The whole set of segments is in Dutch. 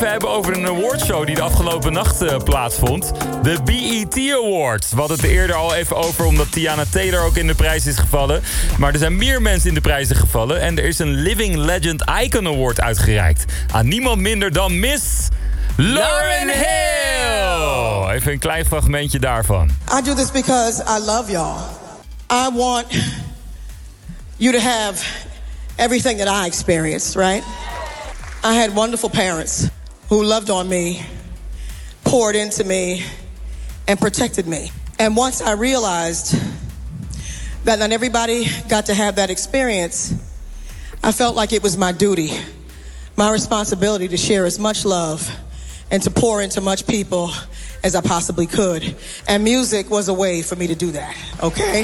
We hebben over een awardshow die de afgelopen nacht plaatsvond. De BET Awards. We hadden het er eerder al even over omdat Teyana Taylor ook in de prijs is gevallen. Maar er zijn meer mensen in de prijzen gevallen. En er is een Living Legend Icon Award uitgereikt. Aan niemand minder dan Miss Lauryn Hill. Even een klein fragmentje daarvan. I do this because I love y'all. I want you to have everything that I experienced, right? I had wonderful parents who loved on me, poured into me, and protected me. And once I realized that not everybody got to have that experience, I felt like it was my duty, my responsibility to share as much love and to pour into much people as I possibly could. And music was a way for me to do that, okay?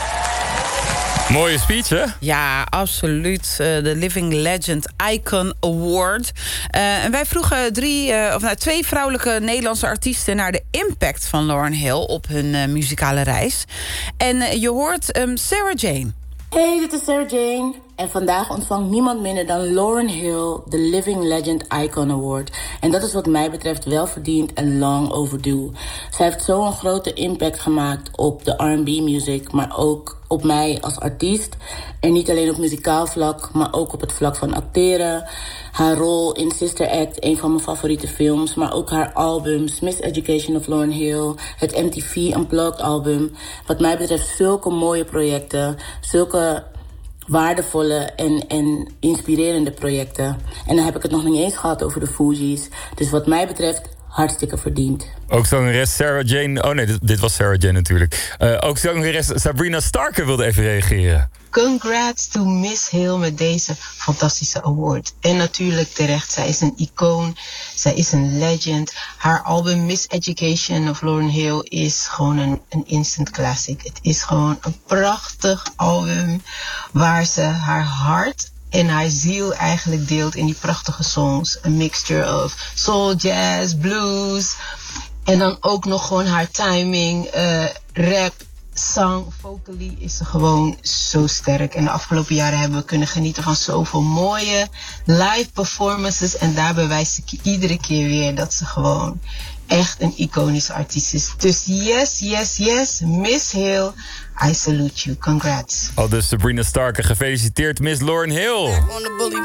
Mooie speech, hè? Ja, absoluut. De Living Legend Icon Award. En wij vroegen twee vrouwelijke Nederlandse artiesten naar de impact van Lauryn Hill op hun muzikale reis. En je hoort Sarah Jane. Hey, dit is Sarah Jane. En vandaag ontvangt niemand minder dan Lauryn Hill de Living Legend Icon Award. En dat is wat mij betreft wel verdiend en long overdue. Zij heeft zo'n grote impact gemaakt op de R&B music, maar ook op mij als artiest. En niet alleen op muzikaal vlak, maar ook op het vlak van acteren. Haar rol in Sister Act, een van mijn favoriete films. Maar ook haar albums, Miss Education of Lauryn Hill, het MTV Unplugged album. Wat mij betreft zulke mooie projecten, zulke waardevolle en inspirerende projecten. En dan heb ik het nog niet eens gehad over de Fugees. Dus wat mij betreft hartstikke verdiend. Ook zangeres Sarah Jane... Oh nee, dit was Sarah Jane natuurlijk. Ook zangeres Sabrina Starker wilde even reageren. Congrats to Miss Hill met deze fantastische award. En natuurlijk terecht, zij is een icoon. Zij is een legend. Haar album Miss Education of Lauryn Hill is gewoon een instant classic. Het is gewoon een prachtig album waar ze haar hart en haar ziel eigenlijk deelt in die prachtige songs. Een mixture of soul, jazz, blues. En dan ook nog gewoon haar timing, rap, zang, vocally is ze gewoon zo sterk. En de afgelopen jaren hebben we kunnen genieten van zoveel mooie live performances. En daar bewijst ik iedere keer weer dat ze gewoon echt een iconische artiest is. Dus yes, Miss Hill, I salute you. Congrats. Dus Sabrina Starker, gefeliciteerd Miss Lauryn Hill.